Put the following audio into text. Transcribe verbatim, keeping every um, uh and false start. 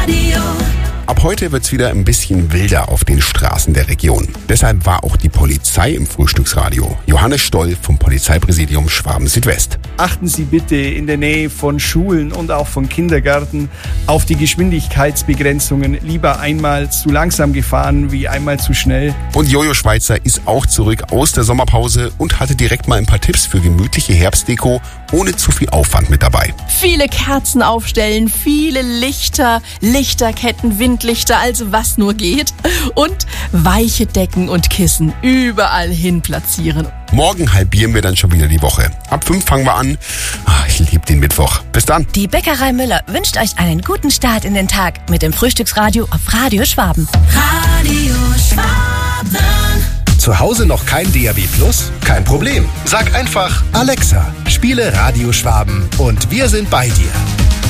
Radio. Ab heute wird's wieder ein bisschen wilder auf den Straßen der Region. Deshalb war auch die Polizei im Frühstücksradio. Johannes Stoll vom Polizeipräsidium Schwaben Südwest. Achten Sie bitte in der Nähe von Schulen und auch von Kindergärten auf die Geschwindigkeitsbegrenzungen. Lieber einmal zu langsam gefahren wie einmal zu schnell. Und Jojo Schweizer ist auch zurück aus der Sommerpause und hatte direkt mal ein paar Tipps für gemütliche Herbstdeko ohne zu viel Aufwand mit dabei. Viele Kerzen aufstellen, viele Lichter, Lichterketten, Windlichter, also was nur geht. Und weiche Decken und Kissen überall hin platzieren. Morgen halbieren wir dann schon wieder die Woche. Ab fünf fangen wir an. Ah, ich liebe den Mittwoch. Bis dann. Die Bäckerei Müller wünscht euch einen guten Start in den Tag mit dem Frühstücksradio auf Radio Schwaben. Radio Schwaben. Zu Hause noch kein D A B Plus? Kein Problem. Sag einfach Alexa, spiele Radio Schwaben und wir sind bei dir.